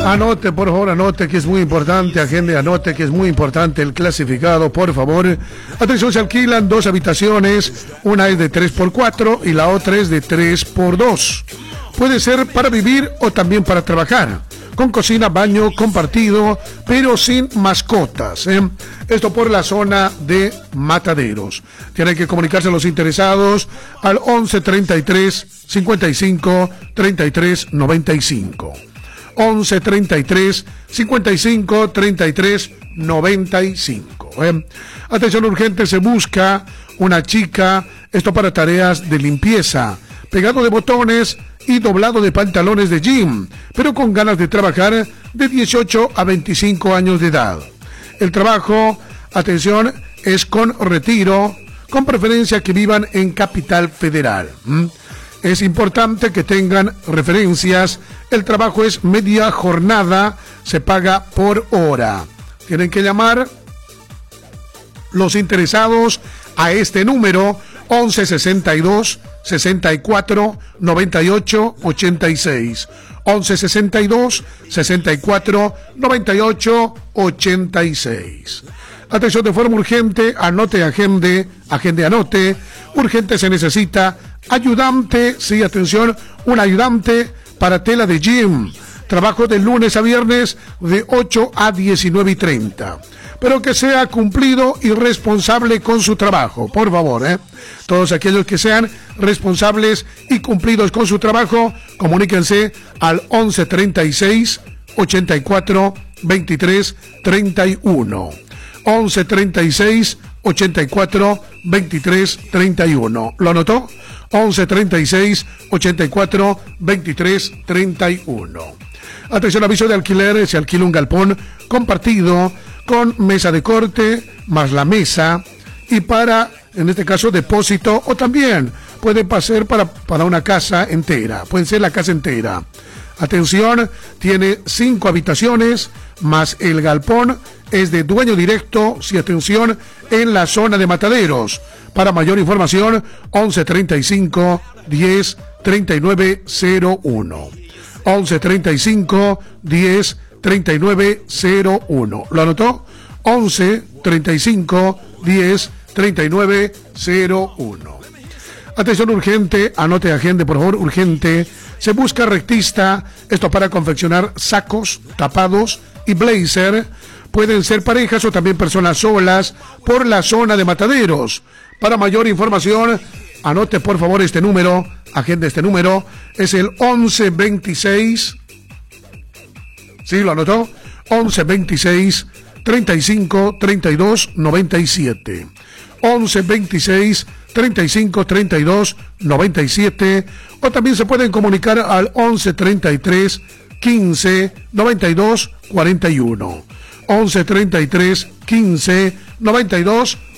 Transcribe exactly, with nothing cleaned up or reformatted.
Anote, por favor, anote que es muy importante, agende, anote que es muy importante el clasificado, por favor. Atención, se alquilan dos habitaciones, una es de tres por cuatro y la otra es de tres por dos. Puede ser para vivir o también para trabajar, con cocina, baño compartido, pero sin mascotas, ¿eh? Esto por la zona de Mataderos. Tienen que comunicarse los interesados al once treinta y tres cincuenta y cinco treinta y tres noventa y cinco. once treinta y tres cincuenta y cinco treinta y tres noventa y cinco. ¿eh? Atención urgente, se busca una chica, esto para tareas de limpieza, pegado de botones y doblado de pantalones de gym, pero con ganas de trabajar, de dieciocho a veinticinco años de edad. El trabajo, atención, es con retiro, con preferencia que vivan en Capital Federal. ¿Mm? Es importante que tengan referencias. El trabajo es media jornada, se paga por hora. Tienen que llamar los interesados a este número once sesenta y dos sesenta y cuatro noventa y ocho ochenta y seis. once sesenta y dos sesenta y cuatro noventa y ocho ochenta y seis. Atención de forma urgente, anote, agende, agende, anote. Urgente se necesita ayudante, sí, atención, un ayudante para tela de gym. Trabajo de lunes a viernes de ocho a diecinueve y treinta. Pero que sea cumplido y responsable con su trabajo, por favor, ¿eh? Todos aquellos que sean responsables y cumplidos con su trabajo, comuníquense al once treinta y seis ochenta y cuatro veintitrés treinta y uno. once treinta y seis ochenta y cuatro veintitrés treinta y uno. ¿Lo anotó? once treinta y seis ochenta y cuatro veintitrés treinta y uno. Atención, aviso de alquiler, se alquila un galpón compartido con mesa de corte, más la mesa, y para, en este caso, depósito, o también puede pasar para, para una casa entera, puede ser la casa entera. Atención, tiene cinco habitaciones, más el galpón es de dueño directo, sí, atención, en la zona de Mataderos. Para mayor información, once treinta y cinco diez treinta y nueve cero uno. once treinta y cinco diez treinta y nueve cero uno. ¿Lo anotó? once treinta y cinco diez treinta y nueve cero uno. Atención urgente, anote, agende, por favor, urgente. Se busca rectista, esto para confeccionar sacos, tapados y blazer. Pueden ser parejas o también personas solas por la zona de Mataderos. Para mayor información, anote por favor este número, agende este número, es el once veintiséis. ¿Sí, lo anotó? once veintiséis treinta y cinco treinta y dos noventa y siete. once veintiséis treinta y cinco treinta y dos noventa y siete. O también se pueden comunicar al once treinta y tres quince noventa y dos cuarenta y uno. once treinta y tres quince noventa y dos